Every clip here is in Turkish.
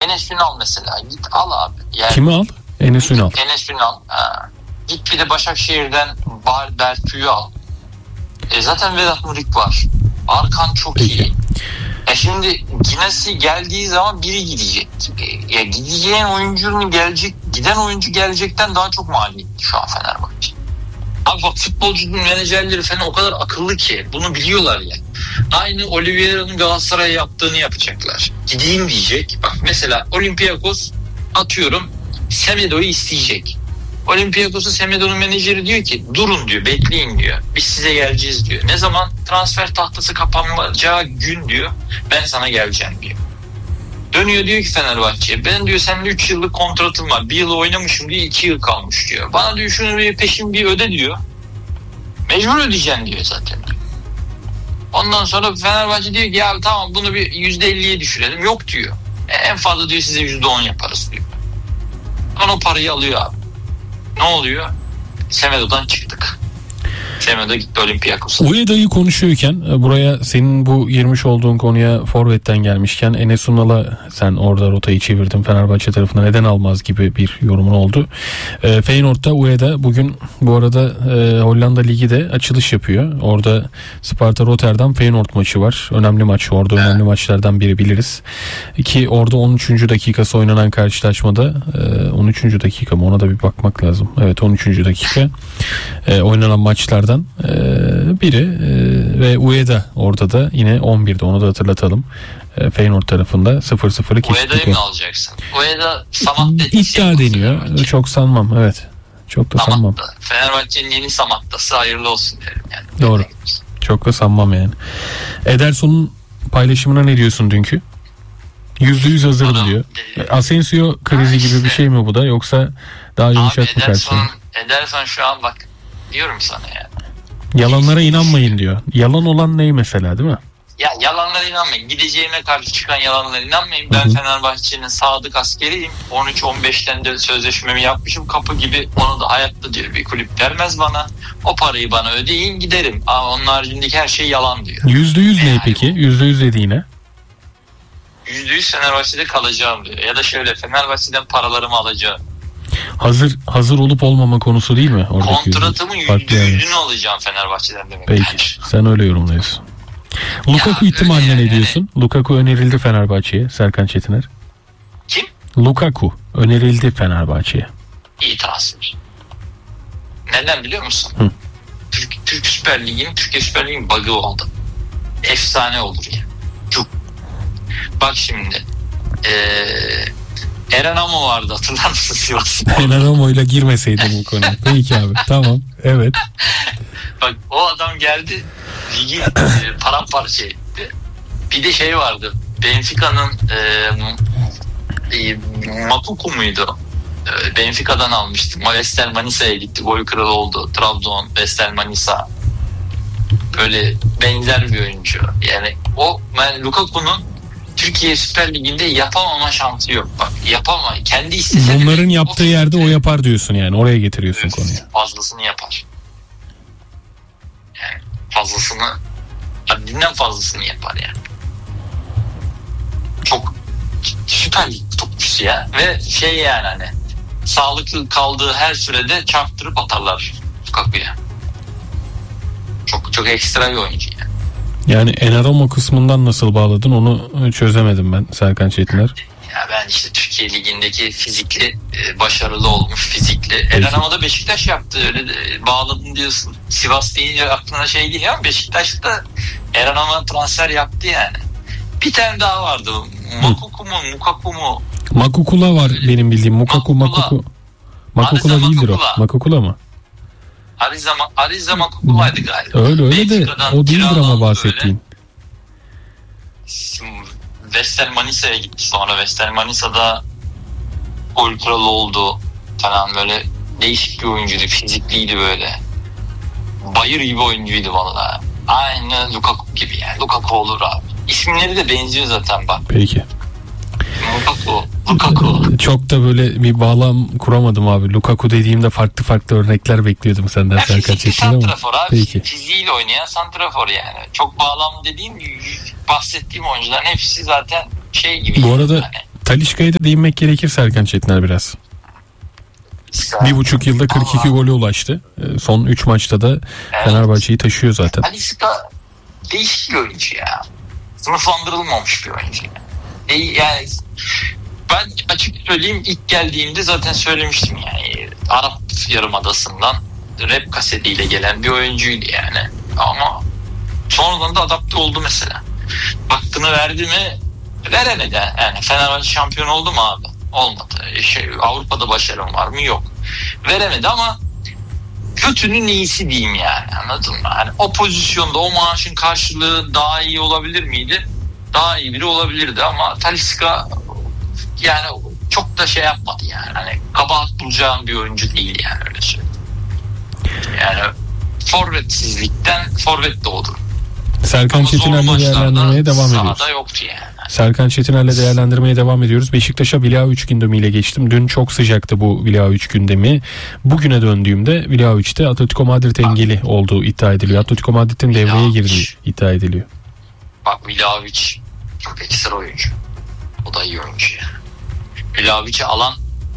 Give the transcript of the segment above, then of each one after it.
Enes Ünal mesela. Git al abi. Yani, kimi al? Enes Ünal. Enes Ünal. Ha. Git bir de Başakşehir'den Bertu'yu al. Zaten Vedat Murik var. Arkan çok Peki. iyi. Şimdi Ginasi geldiği zaman biri gidecek. Gideceğin oyuncunun giden oyuncu gelecekten daha çok maliyetli şu an Fenerbahçe. Abi bak, futbolcunun menajerleri falan o kadar akıllı ki bunu biliyorlar ya. Aynı Oliveira'nın Galatasaray'a yaptığını yapacaklar. Gideyim diyecek. Bak mesela Olympiakos atıyorum Semedo'yu isteyecek. Olympiakos'un Semedo'nun menajeri diyor ki durun diyor, bekleyin diyor. Biz size geleceğiz diyor. Ne zaman transfer tahtası kapanmayacağı gün diyor, ben sana geleceğim diyor. Dönüyor diyor ki Fenerbahçe'ye, ben diyor seninle 3 yıllık kontratım var. 1 yıl oynamışım diyor, 2 yıl kalmış diyor. Bana diyor şunu bir peşin bir öde diyor. Mecbur ödeyeceksin diyor zaten. Ondan sonra Fenerbahçe diyor ki ya tamam bunu bir %50'ye düşürelim. Yok diyor. En fazla diyor size %10 yaparız diyor. Sonra o parayı alıyor abi. Ne oluyor? Semedo'dan çıktık. Semedo gitti Olympiakos'a. Ueda'yı konuşuyorken buraya senin bu girmiş olduğun konuya forvetten gelmişken Enes Ünal'a sen orada rotayı çevirdin Fenerbahçe tarafına, neden almaz gibi bir yorumun oldu. Feyenoord'da Ueda bugün bu arada Hollanda Ligi de açılış yapıyor. Orada Sparta Rotterdam Feyenoord maçı var. Önemli maç. Orada önemli maçlardan biri biliriz. Ki orada 13. dakikası oynanan karşılaşmada 13. dakika mı, ona da bir bakmak lazım. Evet, 13. dakika oynanan maçlardan biri ve Ueda orada da yine 11'de, onu da hatırlatalım. Feyenoord tarafında 0-0'ı kestik. Ueda'yı mı alacaksın? Ueda Samat iddia deniyor. Çok sanmam. Evet. Çok da sanmam. Fenerbahçe'nin yeni Samat'tası hayırlı olsun derim yani. Doğru. Çok da sanmam yani. Ederson'un paylaşımına ne diyorsun dünkü? %100 hazırım diyor. Asensio krizi gibi bir şey mi bu da, yoksa daha yumuşak mı karşılıyor? Ederson şu an bak diyorum sana yani. Yalanlara inanmayın diyor. Yalan olan ne mesela, değil mi? Ya yalanlara inanmayın. Gideceğime karşı çıkan yalanlara inanmayın. Ben Fenerbahçe'nin sadık askeriyim. 13-15'ten de sözleşmemi yapmışım. Kapı gibi, onu da hayatta diyor bir kulüp vermez bana. O parayı bana ödeyin giderim. Ama onun haricindeki her şey yalan diyor. %100 ne yani peki? %100 dediğine? %100 Fenerbahçe'de kalacağım diyor. Ya da şöyle, Fenerbahçe'den paralarımı alacağım. Hazır olup olmama konusu değil mi? Kontratımın %100'ünü alacağım Fenerbahçe'den demek. Peki. Yani. Sen öyle yorumluyorsun. Lukaku ihtimaline ne diyorsun? Lukaku önerildi Fenerbahçe'ye. Serkan Çetiner. Kim? Lukaku önerildi Fenerbahçe'ye. İyi transfer. Neden biliyor musun? Türk Süper Ligi'nin, Türkiye Süper Ligi'nin bug'ı oldu. Efsane olur ya. Çok. Bak şimdi. Eren Amo vardı, hatırlar mısın Sivas'ta? Eren Amo'yla girmeseydim bu konuya. Peki abi, tamam, evet. Bak o adam geldi, ligi paramparça etti. Bir de şey vardı, Benfica'nın Makuku muydu? Benfica'dan almıştı. Vestel Manisa'ya gitti, gol kralı oldu. Trabzon, Vestel Manisa. Böyle benzer bir oyuncu. Yani Lukaku'nun Türkiye Süper Ligi'nde yapamama şansı yok. Bak yapama. Kendi istese bunların yaptığı yerde o yapar diyorsun yani. Oraya getiriyorsun konuyu. Fazlasını yapar. Yani fazlasını, haddinden fazlasını yapar yani. Çok Süper Lig topçusu ya. Ve yani hani sağlıklı kaldığı her sürede çarptırıp atarlar Lukaku'ya. Çok ekstra bir oyuncu yani. Yani Enaramo kısmından nasıl bağladın onu çözemedim ben Serkan Çetiner. Ya ben işte Türkiye Ligi'ndeki fizikli, başarılı olmuş fizikli. Enaramo da Beşiktaş yaptı, öyle de bağladın diyorsun. Sivas deyince aklına şey geliyor ama Beşiktaş'ta Enaramo transfer yaptı yani. Bir tane daha vardı. Mukaku mu? Makukula var benim bildiğim. Makukula değildir o. Makukula mı? Ariza Makukula'ydı galiba. Öyle de o değildir ama bahsettiğin. Vestel Manisa'ya gitti sonra. Vestel Manisa'da gol kralı oldu falan, böyle değişik bir oyuncuydu. Fizikliydi böyle. Bayır gibi oyuncuydu vallahi. Aynı Lukaku gibi yani. Lukaku olur abi. İsimleri de benziyor zaten bak. Peki. Lukaku. Çok da böyle bir bağlam kuramadım abi. Lukaku dediğimde farklı örnekler bekliyordum senden Serkan Çetin ama. Peki. Fiziğiyle oynayan santrafor yani. Çok bağlam dediğim, bahsettiğim oyuncuların hepsi zaten şey gibi. Bu arada yani. Talisca'ya da değinmek gerekir Serkan Çetiner biraz. 1,5 yılda 42 gole ulaştı. Son 3 maçta da Fenerbahçe'yi taşıyor zaten. Talisca değişik bir oyuncu ya. Sınıflandırılmamış bir oyuncu. Yani ben açık söyleyeyim, ilk geldiğimde zaten söylemiştim yani. Arap Yarımadası'ndan rap kasetiyle gelen bir oyuncuydu yani. Ama sonradan da adapte oldu mesela. Hakkını verdi mi? Veremedi. Yani Fenerbahçe şampiyon oldu mu abi? Olmadı. Avrupa'da başarım var mı? Yok. Veremedi ama kötünün iyisi diyeyim yani. Anladın mı? Yani o pozisyonda o maaşın karşılığı daha iyi olabilir miydi? Daha iyi biri olabilirdi ama Talisca yani çok da şey yapmadı yani. Hani kabahat bulacağım bir oyuncu değil yani, öyle söyleyeyim. Yani forvetsizlikten forvet doğdu. Serkan Çetiner'le değerlendirmeye devam ediyoruz. Sahada yoktu yani. Serkan Çetiner'le değerlendirmeye devam ediyoruz. Beşiktaş'a Vlahovic gündemiyle geçtim. Dün çok sıcaktı bu Vlahovic gündemi. Bugüne döndüğümde Vlahovic'te Atletico Madrid engeli olduğu iddia ediliyor. Atletico Madrid'in devreye girdiği iddia ediliyor. Bak Vlahovic çok ekstra oyuncu. O da iyi oyuncu yani. Vlahovic'i alan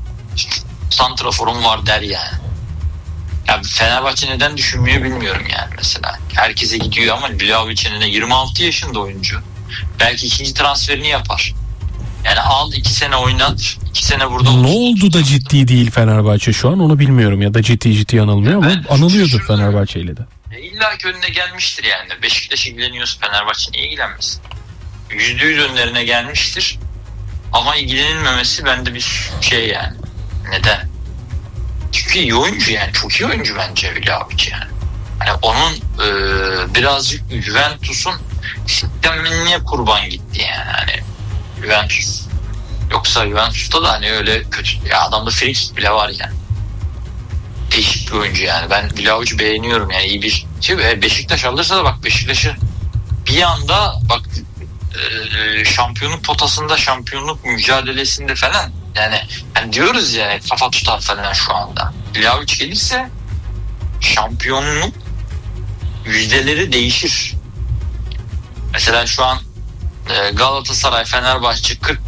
santraforum var der yani. Ya Fenerbahçe neden düşünmüyor bilmiyorum yani mesela. Herkese gidiyor ama Vlahovic'in 26 yaşında oyuncu. Belki ikinci transferini yapar. Yani al 2 sene oynat, 2 sene burada olsun. Ne oldu da ciddi değil Fenerbahçe şu an, onu bilmiyorum, ya da ciddi anılmıyor ama anılıyordur Fenerbahçe ile de. İlla ki önüne gelmiştir yani. Beşiktaş ilgileniyorsa Fenerbahçe niye ilgilenmesin? %100 önlerine gelmiştir. Ama ilgilenilmemesi bende bir şey yani. Neden? Çünkü iyi oyuncu yani. Çok iyi oyuncu bence Vlahovic yani. Hani onun birazcık Juventus'un sistemine kurban gitti yani. Hani Juventus. Yoksa Juventus'ta da hani öyle kötü. Ya adamda frikik bile var yani. Değişik bir oyuncu yani. Ben Vlahovic'i beğeniyorum yani, iyi bir şey. Beşiktaş alırsa da bak, Beşiktaş'ı bir anda bak şampiyonluk potasında, şampiyonluk mücadelesinde falan yani diyoruz ya, kafa tutar falan şu anda. Vlahovic gelirse şampiyonluk yüzdeleri değişir. Mesela şu an Galatasaray, Fenerbahçe 40-40,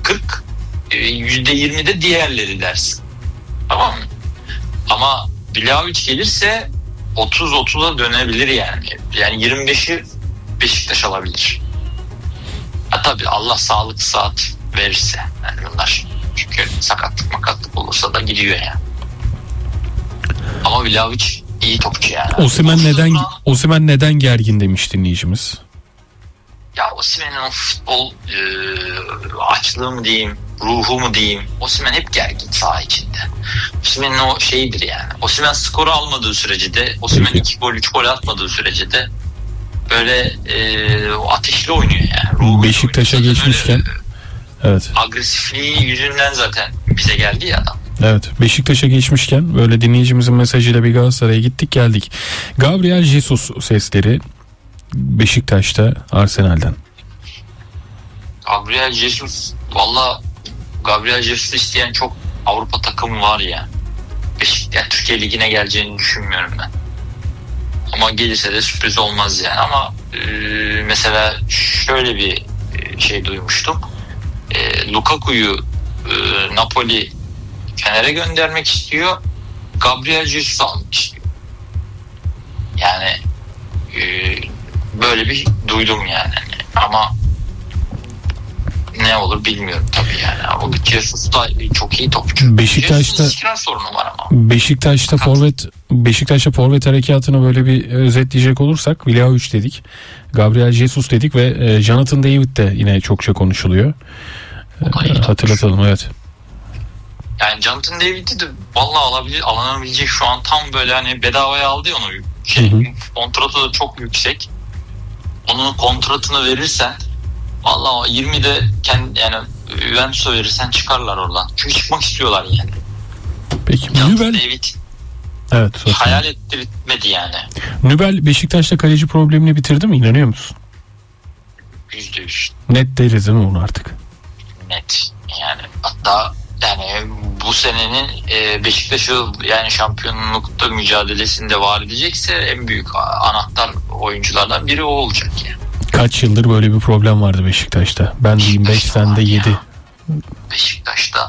%20'de diğerleri dersin. Tamam mı? Ama Vlahovic gelirse 30-30'a dönebilir yani. Yani 25'i Beşiktaş alabilir. Ha tabii Allah sağlık saat verirse. Yani bunlar çünkü sakatlık olursa da gidiyor yani. Ama Vlahovic iyi topçu yani. Osimhen neden gergin demiş dinleyicimiz. Ya Osimhen'in o futbol açlığı mı diyeyim, ruhu mu diyeyim. Osimhen hep gergin saha içinde. Osimhen'in o şeyidir yani. Osimhen skoru almadığı sürece de, Osimhen 2 gol 3 gol atmadığı sürece de böyle ateşli oynuyor yani. Beşiktaş'a geçmişken evet. Agresifliği yüzünden zaten bize geldi ya adam. Evet, Beşiktaş'a geçmişken böyle dinleyicimizin mesajıyla bir Galatasaray'a gittik geldik. Gabriel Jesus sesleri Beşiktaş'ta Arsenal'den. Gabriel Jesus, valla Gabriel Jesus isteyen çok Avrupa takımı var ya. Yani Türkiye Ligi'ne geleceğini düşünmüyorum ben. Ama gelirse de sürpriz olmaz yani. Ama mesela şöyle bir şey duymuştum. Lukaku'yu Napoli Fener'e göndermek istiyor. Gabriel Jesus almak istiyor. Yani böyle bir duydum yani. Ama ne olur bilmiyorum tabii yani. Ama Jesus da çok iyi topçu. Beşiktaş'ta sorunu var ama. Beşiktaş'ta forvet harekatını böyle bir özetleyecek olursak Vlahovic dedik, Gabriel Jesus dedik ve Jonathan David de yine çokça konuşuluyor. Hatırlatalım, evet. Yani Jonathan David'i de vallahi alınabilecek şu an tam böyle hani bedavaya aldı ya onu. Kontratı da çok yüksek. Onun kontratını verirsen vallahi 20'de yani Juventus'a verirsen çıkarlar oradan. Çünkü çıkmak istiyorlar yani. Peki Jonathan David evet, hayal ettirmedi yani. Nübel Beşiktaş'ta kaleci problemini bitirdi mi? İnanıyor musun? %100. Net deriz değil mi onu artık? Net. Yani hatta yani bu senenin Beşiktaş'ı yani şampiyonlukta mücadelesinde var edecekse en büyük anahtar oyunculardan biri o olacak yani. Kaç yıldır böyle bir problem vardı Beşiktaş'ta? Ben diyeyim 5, sen de 7. Beşiktaş'ta